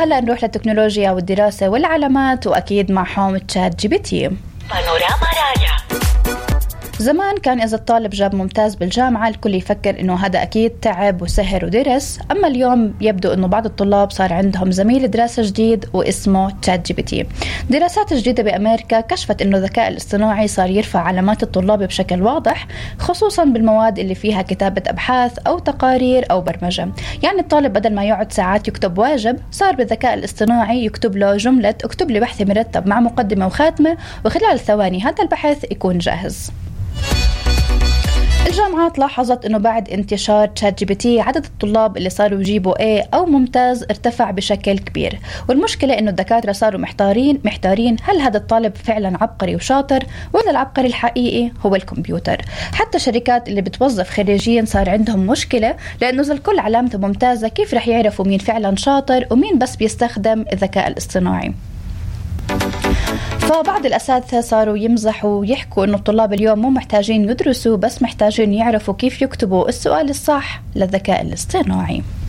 وهلأ نروح للتكنولوجيا والدراسة والعلامات، وأكيد معهم تشات جي بي تي. بانوراما رايا. زمان كان إذا الطالب جاب ممتاز بالجامعة الكل يفكر إنه هذا أكيد تعب وسهر ودرس، أما اليوم يبدو إنه بعض الطلاب صار عندهم زميل دراسة جديد واسمه تشات جي بي تي. دراسات جديدة بأمريكا كشفت إنه الذكاء الاصطناعي صار يرفع علامات الطلاب بشكل واضح، خصوصا بالمواد اللي فيها كتابة أبحاث أو تقارير أو برمجة. يعني الطالب بدل ما يقعد ساعات يكتب واجب، صار بالذكاء الاصطناعي يكتب له جملة اكتب لي بحث مرتب مع مقدمة وخاتمة، وخلال ثواني هذا البحث يكون جاهز. الجامعات لاحظت أنه بعد انتشار تشات جي بي تي عدد الطلاب اللي صاروا يجيبوا A أو ممتاز ارتفع بشكل كبير، والمشكلة أنه الدكاترة صاروا محتارين هل هذا الطالب فعلا عبقري وشاطر ولا العبقري الحقيقي هو الكمبيوتر. حتى الشركات اللي بتوظف خريجين صار عندهم مشكلة، لأنه إذا الكل علامته ممتازة كيف رح يعرفوا مين فعلا شاطر ومين بس بيستخدم الذكاء الاصطناعي. فبعض الأساتذة صاروا يمزحوا ويحكوا أنه الطلاب اليوم مو محتاجين يدرسوا، بس محتاجين يعرفوا كيف يكتبوا السؤال الصح للذكاء الاصطناعي.